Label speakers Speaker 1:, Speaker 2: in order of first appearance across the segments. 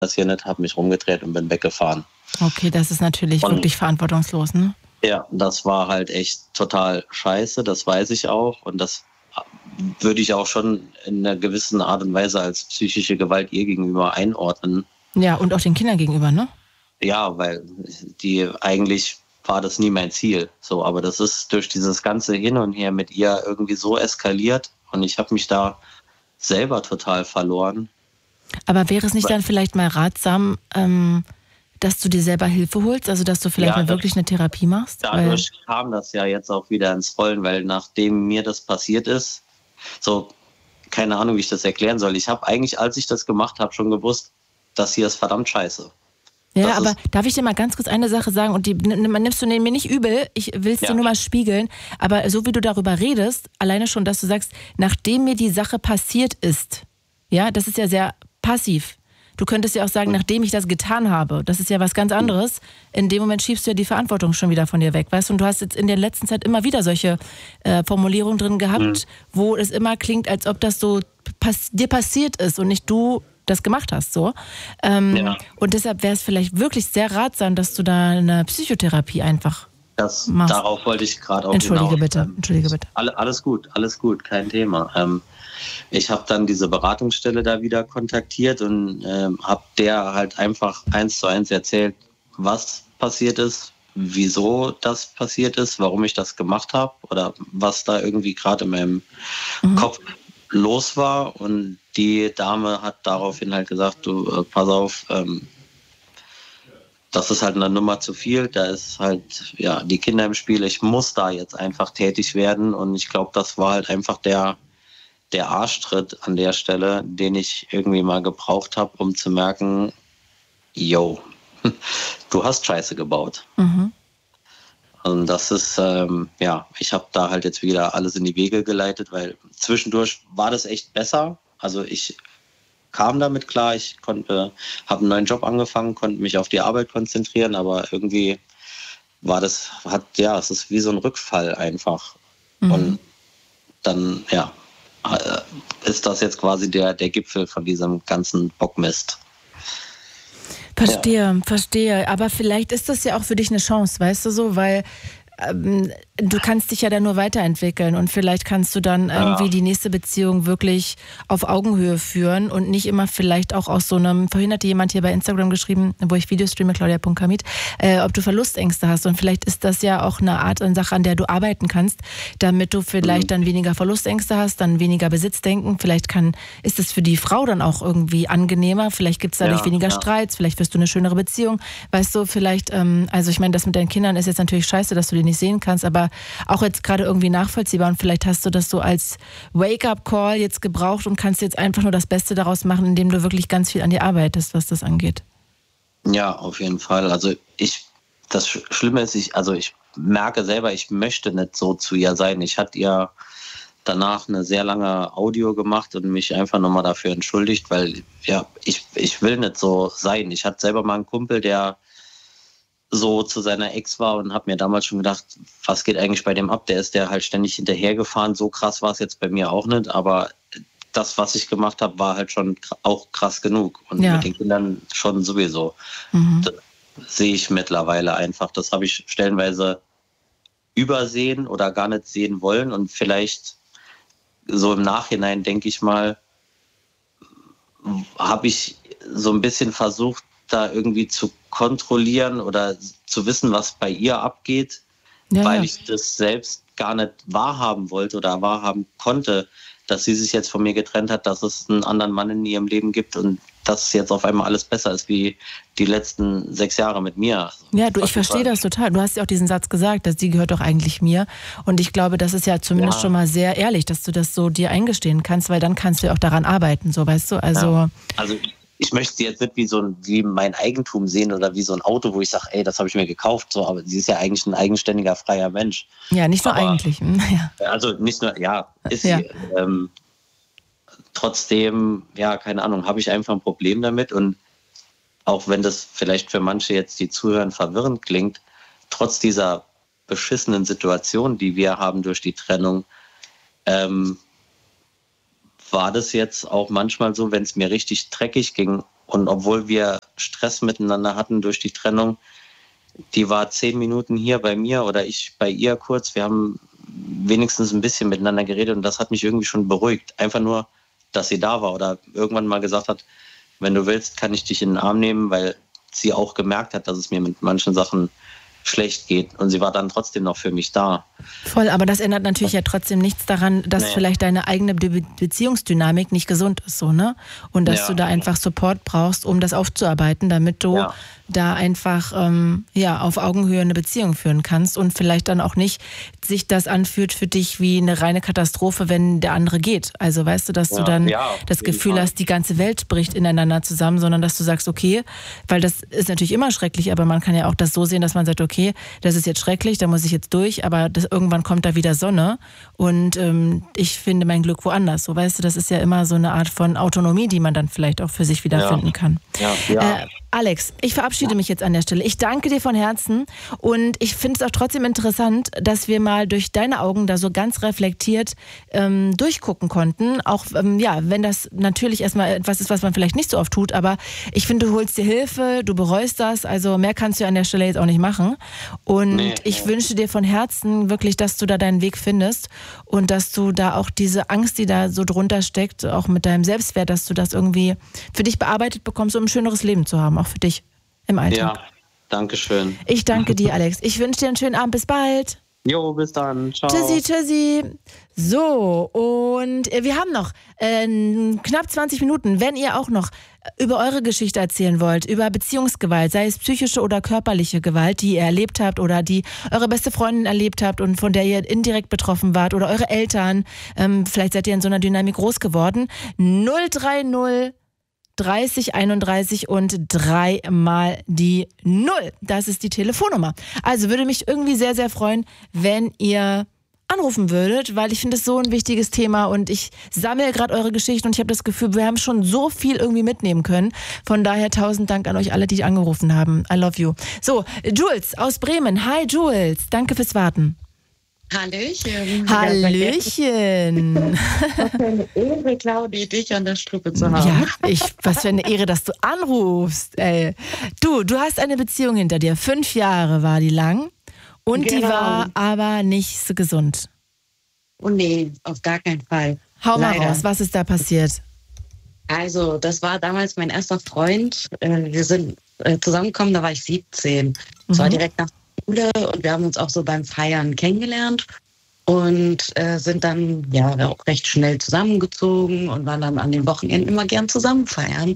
Speaker 1: das hier nicht, habe mich rumgedreht und bin weggefahren.
Speaker 2: Okay, das ist natürlich wirklich verantwortungslos, ne?
Speaker 1: Ja, das war halt echt total scheiße, das weiß ich auch. Und das würde ich auch schon in einer gewissen Art und Weise als psychische Gewalt ihr gegenüber einordnen.
Speaker 2: Ja, und auch den Kindern gegenüber, ne?
Speaker 1: Ja, weil eigentlich war das nie mein Ziel. So, aber das ist durch dieses ganze Hin und Her mit ihr irgendwie so eskaliert und ich habe mich da selber total verloren.
Speaker 2: Aber wäre es nicht dann vielleicht mal ratsam, dass du dir selber Hilfe holst? Also, dass du vielleicht mal wirklich eine Therapie machst?
Speaker 1: Dadurch kam das ja jetzt auch wieder ins Rollen, weil nachdem mir das passiert ist, so, keine Ahnung, wie ich das erklären soll. Ich habe eigentlich, als ich das gemacht habe, schon gewusst, das hier ist verdammt scheiße.
Speaker 2: Ja, aber darf ich dir mal ganz kurz eine Sache sagen und die nimmst du mir nicht übel, ich will es dir nur mal spiegeln, aber so wie du darüber redest, alleine schon, dass du sagst, nachdem mir die Sache passiert ist, ja, das ist ja sehr passiv. Du könntest ja auch sagen, nachdem ich das getan habe, das ist ja was ganz anderes, in dem Moment schiebst du ja die Verantwortung schon wieder von dir weg, weißt du, und du hast jetzt in der letzten Zeit immer wieder solche Formulierungen drin gehabt, wo es immer klingt, als ob das so dir passiert ist und nicht du das gemacht hast, so. Und deshalb wäre es vielleicht wirklich sehr ratsam, dass du da eine Psychotherapie einfach machst.
Speaker 1: Darauf wollte ich gerade auch
Speaker 2: Entschuldige bitte.
Speaker 1: Alles gut, kein Thema. Ich habe dann diese Beratungsstelle da wieder kontaktiert und habe der halt einfach 1:1 erzählt, was passiert ist, wieso das passiert ist, warum ich das gemacht habe oder was da irgendwie gerade in meinem Kopf los war. Und die Dame hat daraufhin halt gesagt, du, pass auf, das ist halt eine Nummer zu viel, da ist halt die Kinder im Spiel, ich muss da jetzt einfach tätig werden und ich glaube, das war halt einfach der Arschtritt an der Stelle, den ich irgendwie mal gebraucht habe, um zu merken, yo, du hast Scheiße gebaut. Und das ist, ich habe da halt jetzt wieder alles in die Wege geleitet, weil zwischendurch war das echt besser. Also ich kam damit klar, ich habe einen neuen Job angefangen, konnte mich auf die Arbeit konzentrieren, aber irgendwie es ist wie so ein Rückfall einfach. Und dann, ist das jetzt quasi der Gipfel von diesem ganzen Bockmist.
Speaker 2: Verstehe. Aber vielleicht ist das ja auch für dich eine Chance, weißt du so, weil du kannst dich ja dann nur weiterentwickeln und vielleicht kannst du dann irgendwie die nächste Beziehung wirklich auf Augenhöhe führen und nicht immer vielleicht auch aus so einem, vorhin hatte jemand hier bei Instagram geschrieben, wo ich Videos streame, claudia.kamit, ob du Verlustängste hast und vielleicht ist das ja auch eine Art und Sache, an der du arbeiten kannst, damit du vielleicht dann weniger Verlustängste hast, dann weniger Besitzdenken, vielleicht ist es für die Frau dann auch irgendwie angenehmer, vielleicht gibt es dadurch weniger Streits, vielleicht wirst du eine schönere Beziehung, weißt du, vielleicht, also ich meine, das mit deinen Kindern ist jetzt natürlich scheiße, dass du die nicht sehen kannst, aber auch jetzt gerade irgendwie nachvollziehbar und vielleicht hast du das so als Wake-up-Call jetzt gebraucht und kannst jetzt einfach nur das Beste daraus machen, indem du wirklich ganz viel an dir arbeitest, was das angeht.
Speaker 1: Ja, auf jeden Fall. Also das Schlimme ist, ich merke selber, ich möchte nicht so zu ihr sein. Ich hatte ihr danach eine sehr lange Audio gemacht und mich einfach nochmal dafür entschuldigt, weil ich will nicht so sein. Ich hatte selber mal einen Kumpel, der so zu seiner Ex war und habe mir damals schon gedacht, was geht eigentlich bei dem ab? Der ist halt ständig hinterhergefahren. So krass war es jetzt bei mir auch nicht, aber das, was ich gemacht habe, war halt schon auch krass genug. Und mit den Kindern schon sowieso. Das sehe ich mittlerweile einfach. Das habe ich stellenweise übersehen oder gar nicht sehen wollen. Und vielleicht so im Nachhinein, denke ich mal, habe ich so ein bisschen versucht, da irgendwie zu kontrollieren oder zu wissen, was bei ihr abgeht, weil ich das selbst gar nicht wahrhaben wollte oder wahrhaben konnte, dass sie sich jetzt von mir getrennt hat, dass es einen anderen Mann in ihrem Leben gibt und dass jetzt auf einmal alles besser ist wie die letzten 6 Jahre mit mir.
Speaker 2: Ja, ich verstehe das total. Du hast ja auch diesen Satz gesagt, dass sie gehört doch eigentlich mir. Und ich glaube, das ist ja zumindest schon mal sehr ehrlich, dass du das so dir eingestehen kannst, weil dann kannst du ja auch daran arbeiten, so, weißt du? Also
Speaker 1: ich möchte sie jetzt nicht wie mein Eigentum sehen oder wie so ein Auto, wo ich sage, ey, das habe ich mir gekauft. So, aber sie ist ja eigentlich ein eigenständiger, freier Mensch.
Speaker 2: Ja, nicht nur eigentlich.
Speaker 1: Also nicht nur, ist sie. Trotzdem, keine Ahnung, habe ich einfach ein Problem damit. Und auch wenn das vielleicht für manche jetzt, die zuhören, verwirrend klingt, trotz dieser beschissenen Situation, die wir haben durch die Trennung, war das jetzt auch manchmal so, wenn es mir richtig dreckig ging Und obwohl wir Stress miteinander hatten durch die Trennung, die war 10 Minuten hier bei mir oder ich bei ihr kurz. Wir haben wenigstens ein bisschen miteinander geredet und das hat mich irgendwie schon beruhigt. Einfach nur, dass sie da war oder irgendwann mal gesagt hat, wenn du willst, kann ich dich in den Arm nehmen, weil sie auch gemerkt hat, dass es mir mit manchen Sachen schlecht geht. Und sie war dann trotzdem noch für mich da.
Speaker 2: Voll, aber das ändert natürlich ja trotzdem nichts daran, dass vielleicht deine eigene Beziehungsdynamik nicht gesund ist, so, ne? Und dass du da einfach Support brauchst, um das aufzuarbeiten, damit du da einfach auf Augenhöhe eine Beziehung führen kannst und vielleicht dann auch nicht sich das anfühlt für dich wie eine reine Katastrophe, wenn der andere geht. Also weißt du, dass du dann das Gefühl hast, die ganze Welt bricht ineinander zusammen, sondern dass du sagst, okay, weil das ist natürlich immer schrecklich, aber man kann ja auch das so sehen, dass man sagt, okay, das ist jetzt schrecklich, da muss ich jetzt durch, aber irgendwann kommt da wieder Sonne und ich finde mein Glück woanders. So, weißt du, das ist ja immer so eine Art von Autonomie, die man dann vielleicht auch für sich wiederfinden kann. Alex, ich verabschiede mich jetzt an der Stelle. Ich danke dir von Herzen und ich finde es auch trotzdem interessant, dass wir mal durch deine Augen da so ganz reflektiert durchgucken konnten. Auch wenn das natürlich erstmal etwas ist, was man vielleicht nicht so oft tut, aber ich finde, du holst dir Hilfe, du bereust das, also mehr kannst du an der Stelle jetzt auch nicht machen. Und ich wünsche dir von Herzen wirklich, dass du da deinen Weg findest und dass du da auch diese Angst, die da so drunter steckt, auch mit deinem Selbstwert, dass du das irgendwie für dich bearbeitet bekommst, um ein schöneres Leben zu haben, auch für dich im Alltag.
Speaker 1: Ja, danke schön.
Speaker 2: Ich danke dir, Alex. Ich wünsche dir einen schönen Abend. Bis bald.
Speaker 1: Jo, bis dann. Ciao.
Speaker 2: Tschüssi, tschüssi. So, und wir haben noch knapp 20 Minuten. Wenn ihr auch noch über eure Geschichte erzählen wollt, über Beziehungsgewalt, sei es psychische oder körperliche Gewalt, die ihr erlebt habt oder die eure beste Freundin erlebt habt und von der ihr indirekt betroffen wart oder eure Eltern, vielleicht seid ihr in so einer Dynamik groß geworden, 030 30 31 und 3 mal die 0. Das ist die Telefonnummer. Also würde mich irgendwie sehr, sehr freuen, wenn ihr anrufen würdet, weil ich finde es so ein wichtiges Thema und ich sammle gerade eure Geschichten und ich habe das Gefühl, wir haben schon so viel irgendwie mitnehmen können. Von daher 1000 Dank an euch alle, die angerufen haben. I love you. So, Jules aus Bremen. Hi Jules, danke fürs Warten.
Speaker 3: Hallöchen.
Speaker 2: Hallöchen.
Speaker 3: Was für eine Ehre, Claudi, dich an der Strippe zu haben.
Speaker 2: Ja, was für eine Ehre, dass du anrufst. Ey. Du hast eine Beziehung hinter dir. 5 Jahre war die lang und die war aber nicht so gesund.
Speaker 3: Oh nee, auf gar keinen Fall.
Speaker 2: Hau mal raus, was ist da passiert?
Speaker 3: Also, das war damals mein erster Freund. Wir sind zusammengekommen, da war ich 17. Das war direkt nach Schule und wir haben uns auch so beim Feiern kennengelernt und sind dann auch recht schnell zusammengezogen und waren dann an den Wochenenden immer gern zusammen feiern.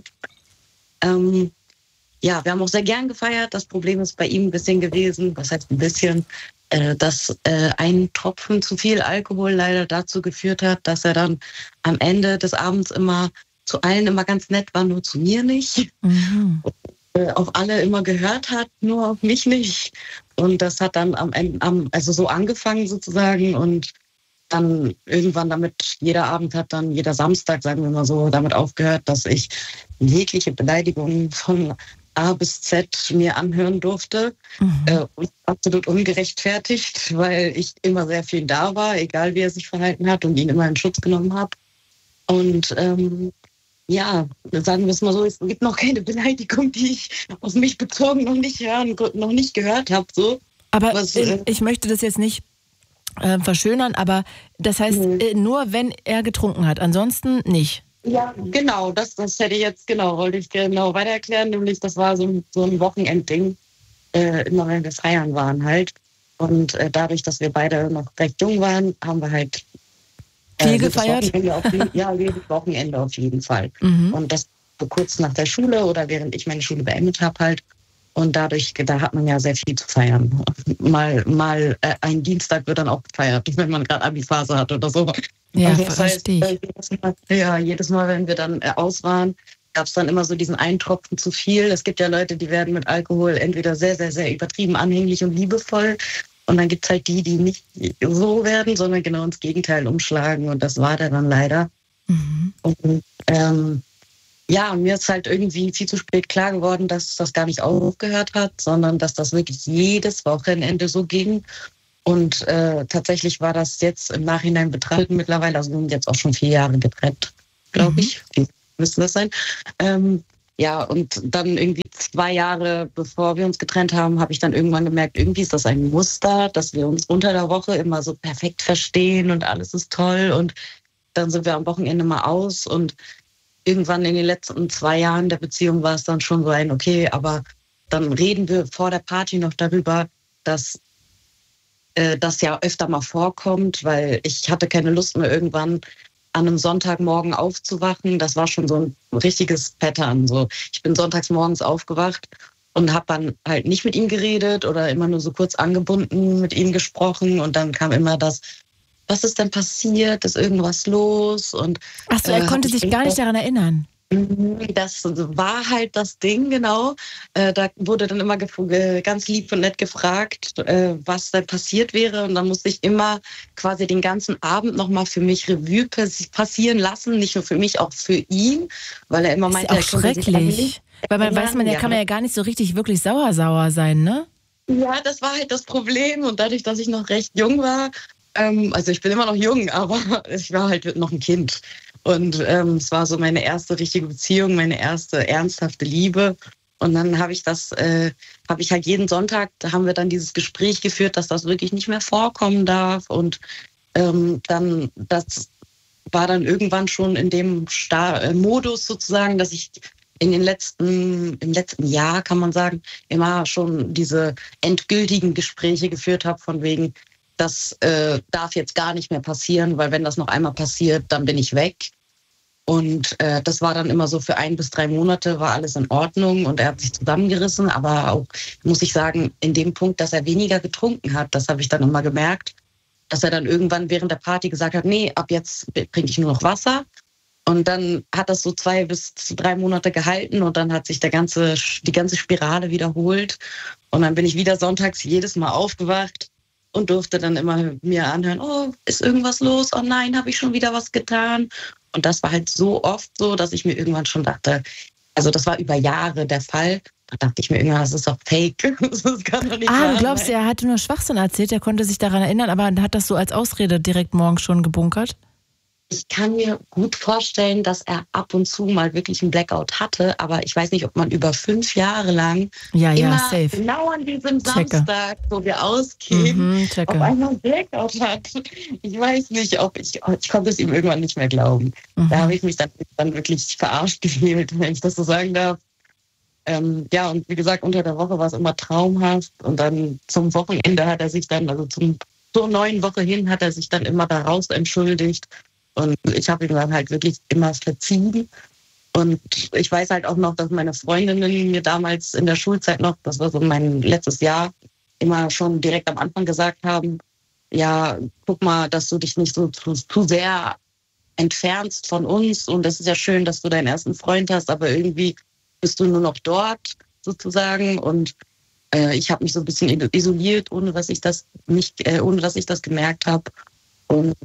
Speaker 3: Wir haben auch sehr gern gefeiert. Das Problem ist bei ihm ein bisschen gewesen, was heißt ein bisschen, dass ein Tropfen zu viel Alkohol leider dazu geführt hat, dass er dann am Ende des Abends immer zu allen immer ganz nett war, nur zu mir nicht. Und, auf alle immer gehört hat, nur auf mich nicht. Und das hat dann am Ende, also so angefangen sozusagen und dann irgendwann damit, jeder Abend hat dann, jeder Samstag, sagen wir mal so, damit aufgehört, dass ich jegliche Beleidigungen von A bis Z mir anhören durfte. Und absolut ungerechtfertigt, weil ich immer sehr viel da war, egal wie er sich verhalten hat und ihn immer in Schutz genommen habe. Und sagen wir es mal so, es gibt noch keine Beleidigung, die ich auf mich bezogen noch nicht gehört habe. So.
Speaker 2: Aber ich möchte das jetzt nicht verschönern, aber das heißt nur, wenn er getrunken hat, ansonsten nicht.
Speaker 3: Ja, genau, das hätte ich jetzt wollte ich weiter erklären, nämlich das war so ein Wochenendding, immer wenn wir feiern waren halt. Und dadurch, dass wir beide noch recht jung waren, haben wir halt
Speaker 2: viel gefeiert?
Speaker 3: Jedes Wochenende auf jeden Fall. Und das so kurz nach der Schule oder während ich meine Schule beendet habe halt. Und dadurch, da hat man ja sehr viel zu feiern. Mal ein Dienstag wird dann auch gefeiert, wenn man gerade Abi-Phase hat oder so.
Speaker 2: Ja, also das heißt,
Speaker 3: jedes Mal, wenn wir dann aus waren, gab es dann immer so diesen einen Tropfen zu viel. Es gibt ja Leute, die werden mit Alkohol entweder sehr, sehr, sehr übertrieben anhänglich und liebevoll. Und dann gibt es halt die nicht so werden, sondern genau ins Gegenteil umschlagen. Und das war der dann leider. Und mir ist halt irgendwie viel zu spät klar geworden, dass das gar nicht aufgehört hat, sondern dass das wirklich jedes Wochenende so ging. Und tatsächlich war das jetzt im Nachhinein betrachtet mittlerweile, also wir sind jetzt auch schon 4 Jahre getrennt, glaube ich. Die müssen das sein. Ja, und dann irgendwie 2 Jahre, bevor wir uns getrennt haben, habe ich dann irgendwann gemerkt, irgendwie ist das ein Muster, dass wir uns unter der Woche immer so perfekt verstehen und alles ist toll. Und dann sind wir am Wochenende mal aus. Und irgendwann in den letzten 2 Jahren der Beziehung war es dann schon so ein, okay, aber dann reden wir vor der Party noch darüber, dass das ja öfter mal vorkommt, weil ich hatte keine Lust mehr irgendwann an einem Sonntagmorgen aufzuwachen. Das war schon so ein richtiges Pattern. So, ich bin sonntags morgens aufgewacht und habe dann halt nicht mit ihm geredet oder immer nur so kurz angebunden mit ihm gesprochen. Und dann kam immer das, was ist denn passiert? Ist irgendwas los? Und
Speaker 2: ach so, er konnte sich gar nicht daran erinnern.
Speaker 3: Das war halt das Ding, genau. Da wurde dann immer ganz lieb und nett gefragt, was dann passiert wäre. Und dann musste ich immer quasi den ganzen Abend nochmal für mich Revue passieren lassen. Nicht nur für mich, auch für ihn. Weil er immer meinte,
Speaker 2: ist auch schrecklich. Weil man weiß, kann man ja gar nicht so richtig wirklich sauer sein, ne?
Speaker 3: Ja, das war halt das Problem. Und dadurch, dass ich noch recht jung war, also ich bin immer noch jung, aber ich war halt noch ein Kind. Und es war so meine erste richtige Beziehung, meine erste ernsthafte Liebe. Und dann habe ich halt jeden Sonntag, da haben wir dann dieses Gespräch geführt, dass das wirklich nicht mehr vorkommen darf. Und dann, das war dann irgendwann schon in dem Modus sozusagen, dass ich im letzten Jahr, kann man sagen, immer schon diese endgültigen Gespräche geführt habe, von wegen, das darf jetzt gar nicht mehr passieren, weil wenn das noch einmal passiert, dann bin ich weg. Und das war dann immer so für 1 bis 3 Monate war alles in Ordnung und er hat sich zusammengerissen. Aber auch, muss ich sagen, in dem Punkt, dass er weniger getrunken hat, das habe ich dann immer gemerkt, dass er dann irgendwann während der Party gesagt hat, nee, ab jetzt trinke ich nur noch Wasser. Und dann hat das so 2 bis 3 Monate gehalten und dann hat sich die ganze Spirale wiederholt. Und dann bin ich wieder sonntags jedes Mal aufgewacht und durfte dann immer mir anhören, oh, ist irgendwas los? Oh nein, habe ich schon wieder was getan? Und das war halt so oft so, dass ich mir irgendwann schon dachte, also das war über Jahre der Fall, da dachte ich mir irgendwann, das ist doch fake. Das kann doch nicht wahr sein.
Speaker 2: Du glaubst, er hatte nur Schwachsinn erzählt, er konnte sich daran erinnern, aber hat das so als Ausrede direkt morgens schon gebunkert?
Speaker 3: Ich kann mir gut vorstellen, dass er ab und zu mal wirklich einen Blackout hatte, aber ich weiß nicht, ob man über 5 Jahre lang immer
Speaker 2: safe.
Speaker 3: genau an diesem Samstag, wo wir ausgehen, auf einmal einen Blackout hat. Ich weiß nicht, ich konnte es ihm irgendwann nicht mehr glauben. Da habe ich mich dann wirklich verarscht gefühlt, wenn ich das so sagen darf. Ja, und wie gesagt, unter der Woche war es immer traumhaft und dann zum Wochenende hat er sich dann, also zur neuen Woche hin, hat er sich dann immer daraus entschuldigt. Und ich habe ihm dann halt wirklich immer verziehen. Und ich weiß halt auch noch, dass meine Freundinnen mir damals in der Schulzeit noch, das war so mein letztes Jahr, immer schon direkt am Anfang gesagt haben, ja, guck mal, dass du dich nicht so zu sehr entfernst von uns. Und das ist ja schön, dass du deinen ersten Freund hast, aber irgendwie bist du nur noch dort sozusagen. Und ich habe mich so ein bisschen isoliert, ohne dass ich das gemerkt habe. Und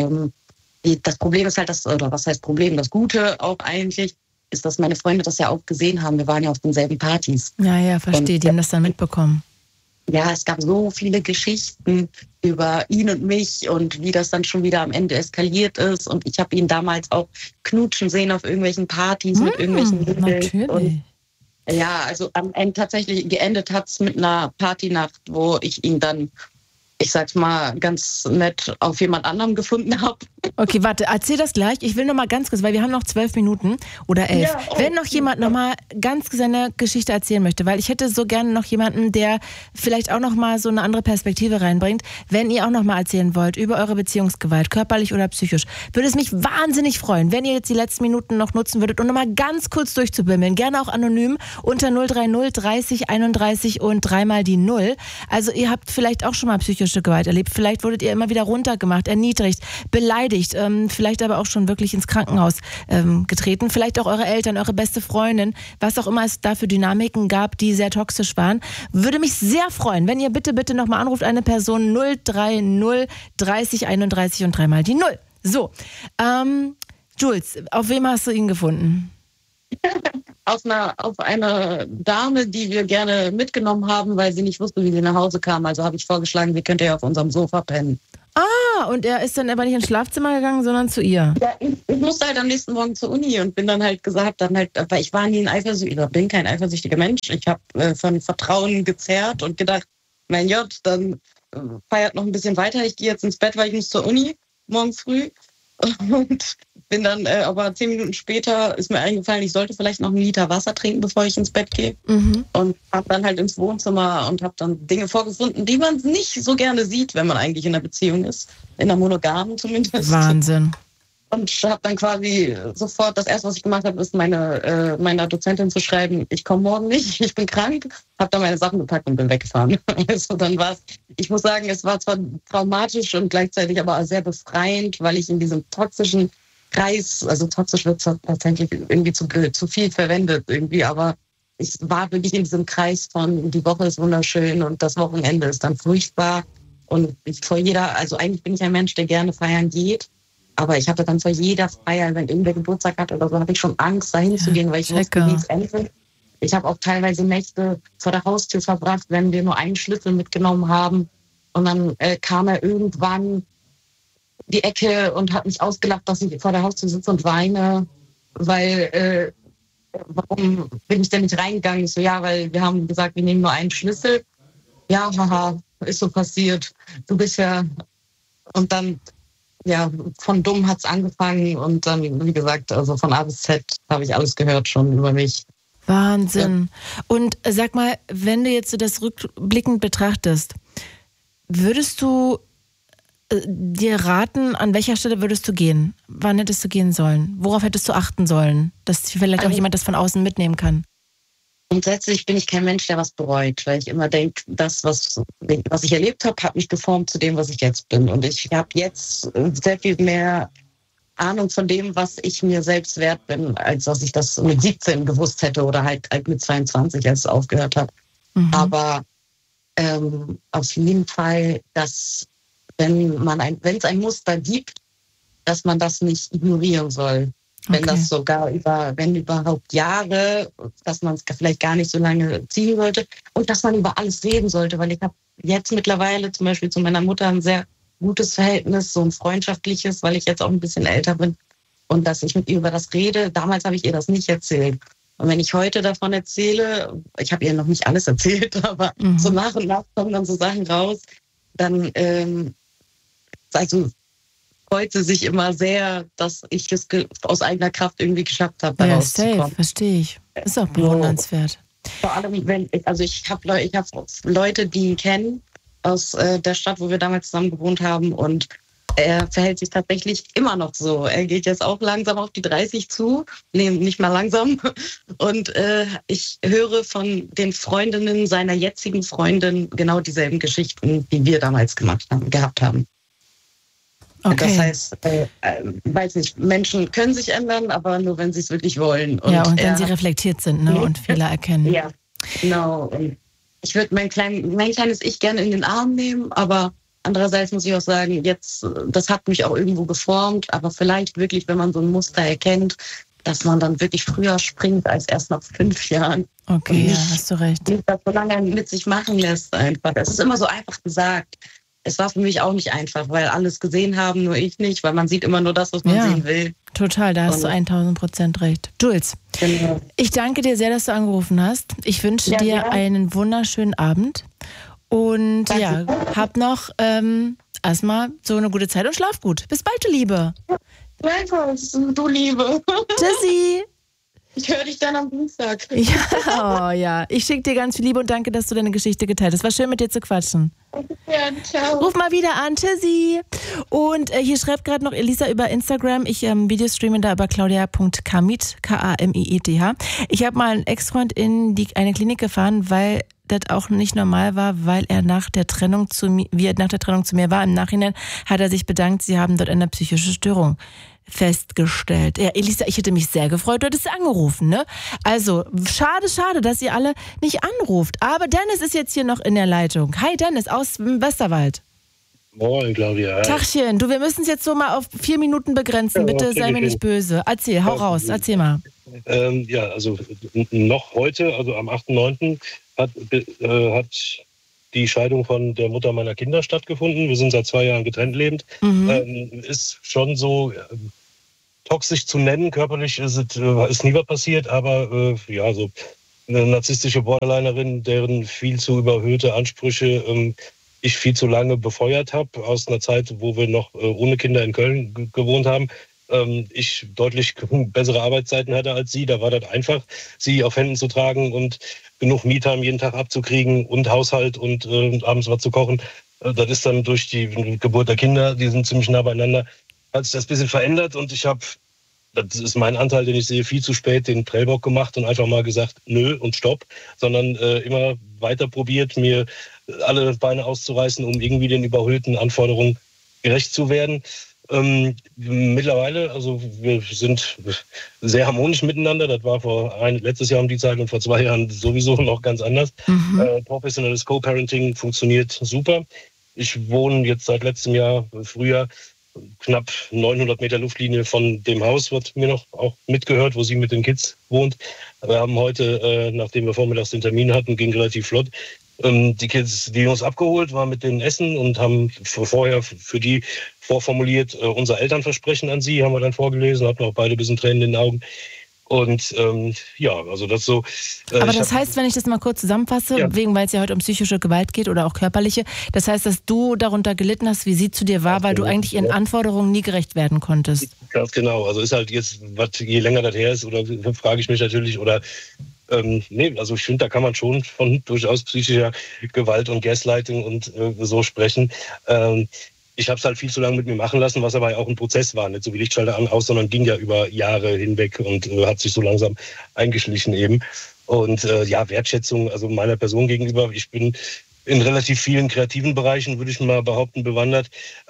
Speaker 3: das Problem ist halt, was heißt Problem? Das Gute auch eigentlich ist, dass meine Freunde das ja auch gesehen haben. Wir waren ja auf denselben Partys.
Speaker 2: Ja, verstehe. Die haben das dann mitbekommen.
Speaker 3: Ja, es gab so viele Geschichten über ihn und mich und wie das dann schon wieder am Ende eskaliert ist. Und ich habe ihn damals auch knutschen sehen auf irgendwelchen Partys mit irgendwelchen
Speaker 2: Natürlich.
Speaker 3: Und ja, also am Ende tatsächlich geendet hat es mit einer Partynacht, wo ich ihn dann, ich sag's mal, ganz nett auf jemand anderem gefunden habe.
Speaker 2: Okay, warte, erzähl das gleich. Ich will noch mal ganz kurz, weil wir haben noch 12 Minuten oder 11. Ja, wenn noch jemand noch mal ganz seine Geschichte erzählen möchte, weil ich hätte so gerne noch jemanden, der vielleicht auch noch mal so eine andere Perspektive reinbringt. Wenn ihr auch noch mal erzählen wollt über eure Beziehungsgewalt, körperlich oder psychisch, würde es mich wahnsinnig freuen, wenn ihr jetzt die letzten Minuten noch nutzen würdet, um noch mal ganz kurz durchzubimmeln. Gerne auch anonym unter 030 30 31 und 3 mal die 0. Also ihr habt vielleicht auch schon mal psychische Gewalt erlebt. Vielleicht wurdet ihr immer wieder runtergemacht, erniedrigt, beleidigt, vielleicht aber auch schon wirklich ins Krankenhaus getreten. Vielleicht auch eure Eltern, eure beste Freundin, was auch immer es da für Dynamiken gab, die sehr toxisch waren. Würde mich sehr freuen, wenn ihr bitte nochmal anruft, eine Person 030 30 31 und 3 mal die 0. So, Jules, auf wem hast du ihn gefunden?
Speaker 3: Auf eine Dame, die wir gerne mitgenommen haben, weil sie nicht wusste, wie sie nach Hause kam. Also habe ich vorgeschlagen, wir könnten ja auf unserem Sofa pennen.
Speaker 2: und er ist dann aber nicht ins Schlafzimmer gegangen, sondern zu ihr.
Speaker 3: Ja, ich musste halt am nächsten Morgen zur Uni und bin dann halt gesagt, weil ich war nie bin kein eifersüchtiger Mensch. Ich habe von Vertrauen gezerrt und gedacht, mein Gott, dann feiert noch ein bisschen weiter. Ich gehe jetzt ins Bett, weil ich muss zur Uni morgen früh. Und bin dann, aber 10 Minuten später ist mir eingefallen, ich sollte vielleicht noch 1 Liter Wasser trinken, bevor ich ins Bett gehe. Und habe dann halt ins Wohnzimmer und habe dann Dinge vorgefunden, die man nicht so gerne sieht, wenn man eigentlich in einer Beziehung ist. In einer monogamen zumindest.
Speaker 2: Wahnsinn.
Speaker 3: Und habe dann quasi sofort, das erste, was ich gemacht habe, ist meiner Dozentin zu schreiben, ich komme morgen nicht, ich bin krank. Habe dann meine Sachen gepackt und bin weggefahren. Also dann war es, ich muss sagen, es war zwar traumatisch und gleichzeitig aber sehr befreiend, weil ich in diesem toxischen Kreis, also toxisch wird tatsächlich irgendwie zu viel verwendet irgendwie, aber ich war wirklich in diesem Kreis von, die Woche ist wunderschön und das Wochenende ist dann furchtbar. Und also eigentlich bin ich ein Mensch, der gerne feiern geht. Aber ich hatte dann vor jeder Feier, wenn irgendwer Geburtstag hat oder so, hatte ich schon Angst, dahin zu gehen, weil ich wusste, wie es endet. Ich habe auch teilweise Nächte vor der Haustür verbracht, wenn wir nur einen Schlüssel mitgenommen haben. Und dann kam er irgendwann die Ecke und hat mich ausgelacht, dass ich vor der Haustür sitze und weine, weil warum bin ich denn nicht reingegangen? Ich so, ja, weil wir haben gesagt, wir nehmen nur einen Schlüssel. Ja, haha, ist so passiert. Du bist ja... Und dann... Ja, von dumm hat's angefangen und dann, wie gesagt, also von A bis Z habe ich alles gehört schon über mich.
Speaker 2: Wahnsinn. Ja. Und sag mal, wenn du jetzt so das rückblickend betrachtest, würdest du dir raten, an welcher Stelle würdest du gehen? Wann hättest du gehen sollen? Worauf hättest du achten sollen, dass vielleicht auch jemand das von außen mitnehmen kann?
Speaker 3: Grundsätzlich bin ich kein Mensch, der was bereut, weil ich immer denke, das, was ich erlebt habe, hat mich geformt zu dem, was ich jetzt bin. Und ich habe jetzt sehr viel mehr Ahnung von dem, was ich mir selbst wert bin, als was ich das mit 17 gewusst hätte oder halt mit 22, als es aufgehört hat. Aber auf jeden Fall, dass wenn es ein Muster gibt, dass man das nicht ignorieren soll. Wenn das sogar wenn überhaupt Jahre, dass man es vielleicht gar nicht so lange ziehen sollte und dass man über alles reden sollte, weil ich habe jetzt mittlerweile zum Beispiel zu meiner Mutter ein sehr gutes Verhältnis, so ein freundschaftliches, weil ich jetzt auch ein bisschen älter bin und dass ich mit ihr über das rede. Damals habe ich ihr das nicht erzählt. Und wenn ich heute davon erzähle, ich habe ihr noch nicht alles erzählt, aber so nach und nach kommen dann so Sachen raus, dann freut sie sich immer sehr, dass ich es aus eigener Kraft irgendwie geschafft habe, da rauszukommen.
Speaker 2: Ja, safe, verstehe ich. Ist auch bewundernswert.
Speaker 3: Vor allem, ich habe Leute, die ihn kennen aus der Stadt, wo wir damals zusammen gewohnt haben und er verhält sich tatsächlich immer noch so. Er geht jetzt auch langsam auf die 30 zu. Nee, nicht mal langsam. Und ich höre von den Freundinnen seiner jetzigen Freundin genau dieselben Geschichten, die wir damals gehabt haben. Okay. Das heißt, weiß nicht, Menschen können sich ändern, aber nur, wenn sie es wirklich wollen.
Speaker 2: Und wenn sie reflektiert sind, ne, und Fehler erkennen.
Speaker 3: Ja, genau. Und ich würde mein kleines Ich gerne in den Arm nehmen, aber andererseits muss ich auch sagen, das hat mich auch irgendwo geformt, aber vielleicht wirklich, wenn man so ein Muster erkennt, dass man dann wirklich früher springt als erst nach 5 Jahren.
Speaker 2: Okay, ja, hast du recht.
Speaker 3: Nicht das so lange mit sich machen lässt einfach. Es ist immer so einfach gesagt. Es war für mich auch nicht einfach, weil alles gesehen haben, nur ich nicht, weil man sieht immer nur das, was man sehen will.
Speaker 2: Total, da hast du 1000% recht. Jules, ich danke dir sehr, dass du angerufen hast. Ich wünsche dir einen wunderschönen Abend und hab noch erstmal so eine gute Zeit und schlaf gut. Bis bald, du Liebe.
Speaker 3: Du Liebe.
Speaker 2: Tschüssi.
Speaker 3: Ich höre dich dann am Dienstag.
Speaker 2: Ja. Ich schicke dir ganz viel Liebe und danke, dass du deine Geschichte geteilt hast. Es war schön, mit dir zu quatschen.
Speaker 3: Ja, ciao.
Speaker 2: Ruf mal wieder an. Tschüssi. Und hier schreibt gerade noch Elisa über Instagram. Ich Videostreame da über claudia.kamit, K-A-M-I-E-T-H. Ich habe mal einen Ex-Freund in eine Klinik gefahren, weil das auch nicht normal war, weil er nach der Trennung zu mir war. Im Nachhinein hat er sich bedankt, sie haben dort eine psychische Störung festgestellt. Ja, Elisa, ich hätte mich sehr gefreut, du hättest angerufen, ne? Also, schade, dass ihr alle nicht anruft. Aber Dennis ist jetzt hier noch in der Leitung. Hi Dennis, aus dem Westerwald.
Speaker 4: Moin, Claudia.
Speaker 2: Tachchen, du, wir müssen es jetzt so mal auf 4 Minuten begrenzen. Bitte sei mir nicht böse. Erzähl, hau raus, erzähl mal.
Speaker 4: Also noch heute, also am 8.9. hat die Scheidung von der Mutter meiner Kinder stattgefunden. Wir sind seit 2 Jahren getrennt lebend. Ist schon so toxisch zu nennen. Körperlich ist nie was passiert, aber so eine narzisstische Borderlinerin, deren viel zu überhöhte Ansprüche ich viel zu lange befeuert habe, aus einer Zeit, wo wir noch ohne Kinder in Köln gewohnt haben. Ich deutlich bessere Arbeitszeiten hatte als sie. Da war das einfach, sie auf Händen zu tragen und genug Me-Time jeden Tag abzukriegen und Haushalt und abends was zu kochen. Das ist dann durch die Geburt der Kinder, die sind ziemlich nah beieinander, hat sich das ein bisschen verändert und ich habe, das ist mein Anteil, den ich sehe, viel zu spät den Prellbock gemacht und einfach mal gesagt, nö und stopp, sondern immer weiter probiert, mir alle Beine auszureißen, um irgendwie den überhöhten Anforderungen gerecht zu werden. Mittlerweile, also wir sind sehr harmonisch miteinander. Das war letztes Jahr um die Zeit und vor 2 Jahren sowieso noch ganz anders. Professionelles Co-Parenting funktioniert super. Ich wohne jetzt seit letztem Jahr, Frühjahr, knapp 900 Meter Luftlinie von dem Haus, was mir noch auch mitgehört, wo sie mit den Kids wohnt. Wir haben heute, nachdem wir vormittags den Termin hatten, ging relativ flott, die Kids, die Jungs abgeholt, waren mit denen essen und haben vorher für die vorformuliert unser Elternversprechen an sie, haben wir dann vorgelesen, hatten auch beide ein bisschen Tränen in den Augen. Und also das so.
Speaker 2: Aber das heißt, wenn ich das mal kurz zusammenfasse, weil es ja heute um psychische Gewalt geht oder auch körperliche, das heißt, dass du darunter gelitten hast, wie sie zu dir war, weil du eigentlich ihren Anforderungen nie gerecht werden konntest.
Speaker 4: Ganz genau. Also ist halt jetzt, je länger das her ist, oder frage ich mich natürlich, oder also ich finde, da kann man schon von durchaus psychischer Gewalt und Gaslighting und so sprechen. Ich habe es halt viel zu lange mit mir machen lassen, was aber ja auch ein Prozess war, nicht so wie Lichtschalter an, aus, sondern ging ja über Jahre hinweg und hat sich so langsam eingeschlichen eben. Und Wertschätzung, also meiner Person gegenüber, ich bin in relativ vielen kreativen Bereichen, würde ich mal behaupten, bewandert.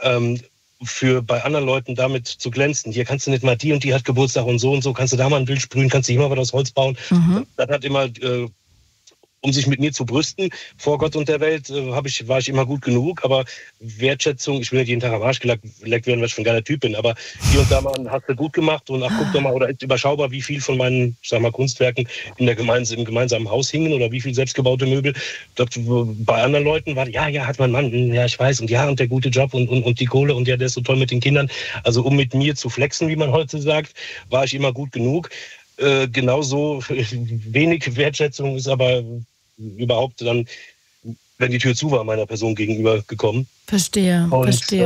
Speaker 4: Bei anderen Leuten damit zu glänzen. Hier kannst du nicht mal, die und die hat Geburtstag und so, kannst du da mal ein Bild sprühen, kannst du hier mal was aus Holz bauen. Das hat immer, um sich mit mir zu brüsten, vor Gott und der Welt, war ich immer gut genug. Aber Wertschätzung, ich will nicht jeden Tag am Arsch geleckt werden, weil ich ein geiler Typ bin, aber hier und da mal hast du gut gemacht und guck doch mal, oder ist überschaubar, wie viel von meinen, Kunstwerken im gemeinsamen Haus hingen oder wie viel selbstgebaute Möbel. Bei anderen Leuten war, hat mein Mann, ja, ich weiß, und der gute Job und die Kohle und der ist so toll mit den Kindern. Also um mit mir zu flexen, wie man heute sagt, war ich immer gut genug. Genauso wenig Wertschätzung ist aber überhaupt dann, wenn die Tür zu war, meiner Person gegenüber gekommen.
Speaker 2: Verstehe.
Speaker 4: Ich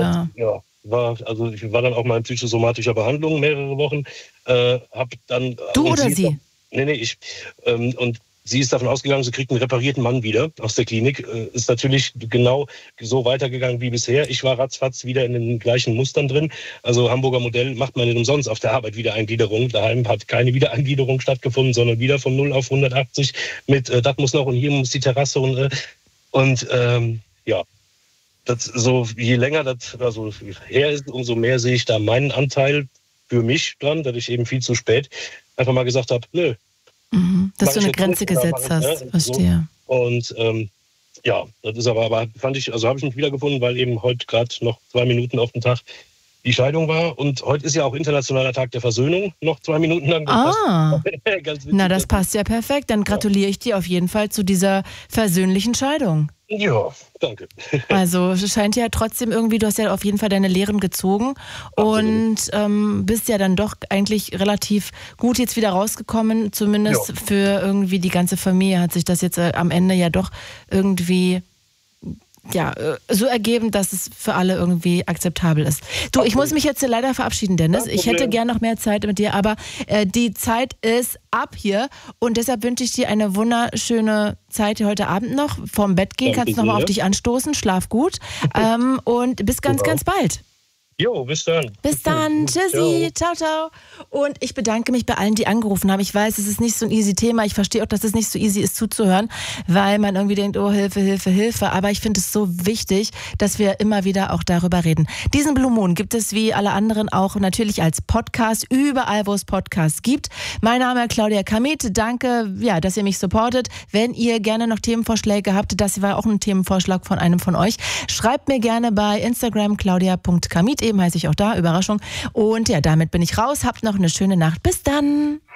Speaker 4: war dann auch mal in psychosomatischer Behandlung mehrere Wochen.
Speaker 2: Du oder sie?
Speaker 4: Nee, ich. Und sie ist davon ausgegangen, sie kriegt einen reparierten Mann wieder aus der Klinik. Ist natürlich genau so weitergegangen wie bisher. Ich war ratzfatz wieder in den gleichen Mustern drin. Also Hamburger Modell macht man nicht umsonst auf der Arbeit Wiedereingliederung. Daheim hat keine Wiedereingliederung stattgefunden, sondern wieder von 0 auf 180 mit das muss noch und hier muss die Terrasse das so, je länger das her ist, umso mehr sehe ich da meinen Anteil für mich dran, dass ich eben viel zu spät einfach mal gesagt habe, nö.
Speaker 2: Dass du eine Grenze gesetzt hast, verstehe.
Speaker 4: So. Und das ist aber fand ich, also habe ich mich wiedergefunden, weil eben heute gerade noch 2 Minuten auf den Tag die Scheidung war. Und heute ist ja auch Internationaler Tag der Versöhnung, noch 2 Minuten lang.
Speaker 2: Das passt ja perfekt. Dann gratuliere ich dir auf jeden Fall zu dieser versöhnlichen Scheidung.
Speaker 4: Ja, danke.
Speaker 2: Also es scheint ja trotzdem irgendwie, du hast ja auf jeden Fall deine Lehren gezogen. Absolut. Und bist ja dann doch eigentlich relativ gut jetzt wieder rausgekommen, zumindest für irgendwie die ganze Familie hat sich das jetzt am Ende ja doch irgendwie so ergeben, dass es für alle irgendwie akzeptabel ist. Du, ich muss mich jetzt leider verabschieden, Dennis. Ich hätte gern noch mehr Zeit mit dir, aber die Zeit ist ab hier und deshalb wünsche ich dir eine wunderschöne Zeit heute Abend noch. Vorm Bett gehen, kannst du nochmal auf dich anstoßen, schlaf gut und bis ganz, ganz bald.
Speaker 4: Jo, bis dann.
Speaker 2: Bis dann. Tschüssi. Ciao. Und ich bedanke mich bei allen, die angerufen haben. Ich weiß, es ist nicht so ein easy Thema. Ich verstehe auch, dass es nicht so easy ist zuzuhören, weil man irgendwie denkt, oh, Hilfe. Aber ich finde es so wichtig, dass wir immer wieder auch darüber reden. Diesen Blue Moon gibt es wie alle anderen auch natürlich als Podcast, überall, wo es Podcasts gibt. Mein Name ist Claudia Kamit. Danke, dass ihr mich supportet. Wenn ihr gerne noch Themenvorschläge habt, das war auch ein Themenvorschlag von einem von euch, schreibt mir gerne bei Instagram claudia.kamit. Eben heiße ich auch da, Überraschung. Und damit bin ich raus. Habt noch eine schöne Nacht. Bis dann.